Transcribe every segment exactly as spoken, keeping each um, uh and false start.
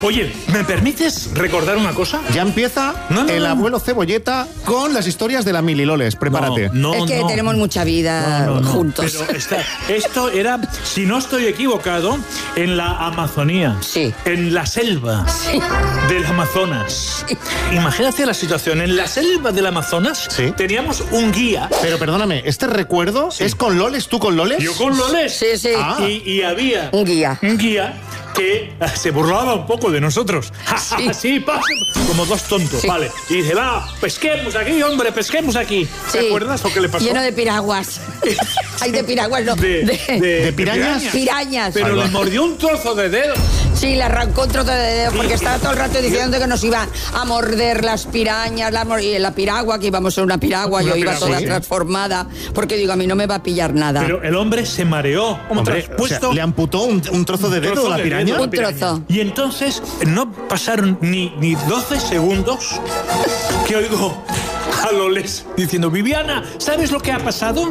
Oye, ¿me permites recordar una cosa? Ya empieza no, no, el no. abuelo Cebolleta con las historias de la Mili Loles. Prepárate. No, no, es que no. tenemos mucha vida No, no, no. juntos. Pero está, esto era, si no estoy equivocado, en la Amazonía. Sí. En la selva Sí. del Amazonas. Imagínate la situación. En la selva del Amazonas Sí. teníamos un guía. Pero perdóname, ¿este recuerdo es con Loles? ¿Tú con Loles? Yo con Loles. Sí, sí. Ah. Y, y había Un guía. un guía que se burlaba un poco de nosotros. Sí. Así, pasa, como dos tontos, Sí. vale. Y dice, va, pesquemos aquí, hombre, pesquemos aquí. ¿Te Sí. acuerdas lo que le pasó? Lleno de piraguas. Ay, de piraguas, no. De, De- de- ¿De pirañas? Pirañas. Pero Ahí va. le mordió un trozo de dedo. Sí, le arrancó un trozo de dedo porque estaba todo el rato diciendo que nos iban a morder las pirañas, la, mor- y la piragua, que íbamos a una piragua, Una yo iba piragua, toda sí. transformada, porque digo, a mí no me va a pillar nada. Pero el hombre se mareó. Hombre, o sea, ¿le amputó un, un trozo de dedo trozo a la de piraña? dedo a la Un piraña. trozo. Y entonces no pasaron ni, ni doce segundos que oigo a Loles diciendo, Viviana, ¿sabes lo que ha pasado?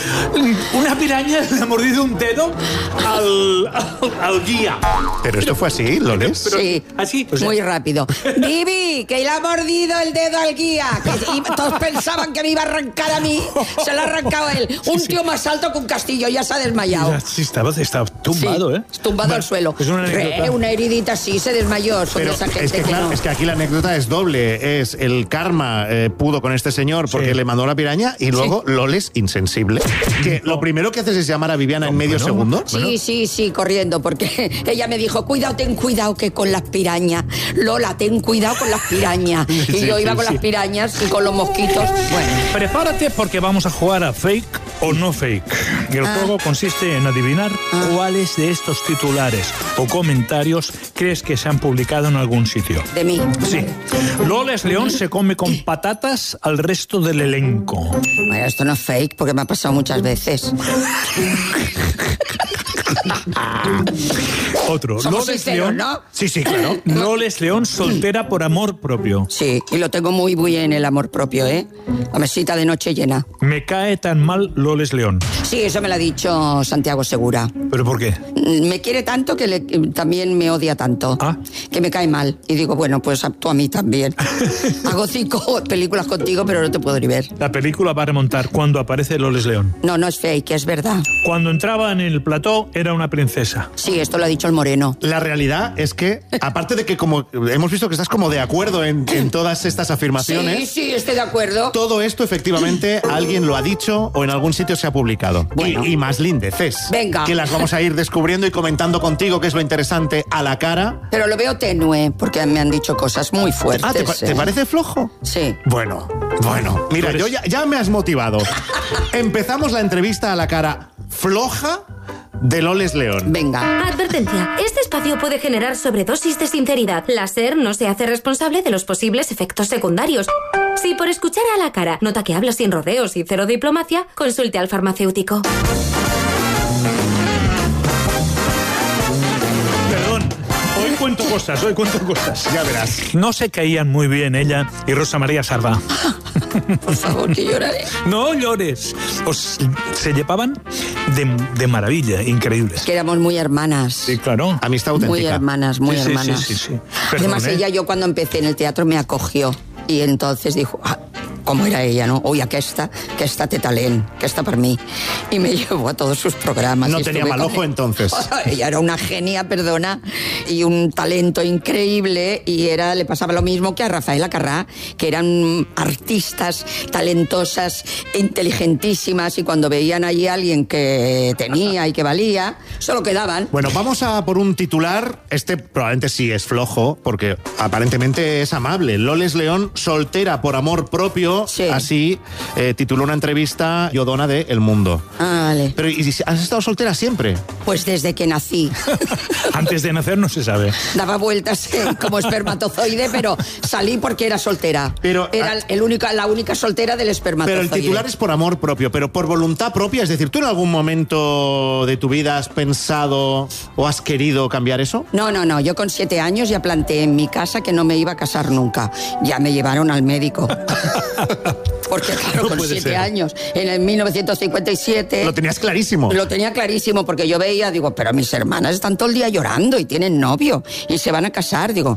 Una piraña le ha mordido un dedo al, al, al guía. Pero esto fue así, Loles. Pero Sí, así, o sea- muy rápido. Vivi, que le ha mordido el dedo al guía. Que, y todos pensaban que me iba a arrancar a mí. Se lo ha arrancado él. Un tío más alto que un castillo, ya se ha desmayado. Sí, estaba, estaba tumbado, Sí, ¿eh? tumbado Bueno, al suelo. Es una anécdota. Re, una heridita así, se desmayó. Son Pero de esa gente es que, claro, no. es que aquí la anécdota es doble. Es el karma eh, pudo con este señor porque Sí. le mandó la piraña y luego Loles insensible. Que lo primero que haces es llamar a Viviana en medio bueno. segundo. Sí, sí, sí, corriendo, porque ella me dijo, cuidado, ten cuidado que con las pirañas. Lola, ten cuidado con las pirañas. Y Sí, yo iba sí, con sí. las pirañas y con los mosquitos. Bueno, Prepárate porque vamos a jugar a fake o no fake. Y el Ah. juego consiste en adivinar cuáles de estos titulares o comentarios crees que se han publicado en algún sitio. de mí. Sí. Loles León se come con patatas al resto del elenco. Bueno, esto no es fake porque me ha pasado muchas veces. Otro. Somos Loles sinceros, León. ¿no? Sí, sí, claro. Loles León soltera por amor propio. Sí, y lo tengo muy bien el amor propio, ¿eh? La mesita de noche llena. Me cae tan mal Loles León. Sí, eso me lo ha dicho Santiago Segura. ¿Pero por qué? Me quiere tanto que le- también me odia tanto. Ah. Que me cae mal. Y digo, bueno, pues tú a mí también. Hago cinco películas contigo, pero no te puedo ni ver. La película va a remontar cuando aparece Loles León. No, no es fake, es verdad. Cuando entraba en el plató era una princesa. Sí, esto lo ha dicho el Moreno. La realidad es que, aparte de que como hemos visto que estás como de acuerdo en, en todas estas afirmaciones, Sí, sí, estoy de acuerdo. todo esto efectivamente alguien lo ha dicho o en algún sitio se ha publicado. Bueno. Y, y más lindeces. Venga. Que las vamos a ir descubriendo y comentando contigo, que es lo interesante, a la cara. Pero lo veo tenue, porque me han dicho cosas muy fuertes. Ah, ¿te, pa- te ¿eh? parece flojo? Sí. Bueno, bueno. Mira, Tú eres- yo ya, ya me has motivado. Empezamos la entrevista a la cara floja de Loles León. Venga. Advertencia. Este espacio puede generar sobredosis de sinceridad. La SER no se hace responsable de los posibles efectos secundarios. Si por escuchar a la cara nota que habla sin rodeos y cero diplomacia, consulte al farmacéutico. Perdón, hoy cuento cosas, hoy cuento cosas. Ya verás. No se caían muy bien ella y Rosa María Sarva. Por favor, que lloraré. No llores. Os, se llevaban de, de maravilla, increíbles. Que éramos muy hermanas. Sí, claro. Amistad auténtica. Muy hermanas, muy Sí, sí, hermanas. sí, sí, sí. Perdón, Además, ¿eh? ella, yo cuando empecé en el teatro me acogió. Y entonces dijo, ah, ¿cómo era ella, no? Uy, aquesta, aquesta té talent, aquesta per mi. Y me llevó a todos sus programas. No y tenía estuve mal con ojo ella. entonces. Ella era una genia, perdona, y un talento increíble. Y era, le pasaba lo mismo que a Rafaela Carrà, que eran artistas talentosas, inteligentísimas. Y cuando veían allí a alguien que tenía y que valía, solo quedaban. Bueno, vamos a por un titular. Este probablemente sí es flojo, porque aparentemente es amable. Loles León, soltera por amor propio. Sí. Así eh, tituló una entrevista Yodona de El Mundo. Ah, vale. Pero ¿y si has estado soltera siempre? Pues desde que nací. Antes de nacer no se sabe. Daba vueltas eh, como espermatozoide, pero salí porque era soltera. Pero, era ah, el única, la única soltera del Pero espermatozoide. el titular es por amor propio, pero por voluntad propia. Es decir, ¿tú en algún momento de tu vida has pensado o has querido cambiar eso? No, no, no. Yo con siete años ya planteé en mi casa que no me iba a casar nunca. Ya me llevaron al médico. Porque claro, No con puede siete ser. años, en el mil novecientos cincuenta y siete... Lo tenías clarísimo. Lo tenía clarísimo porque yo veía, digo, pero mis hermanas están todo el día llorando y tienen novio y se van a casar. Digo,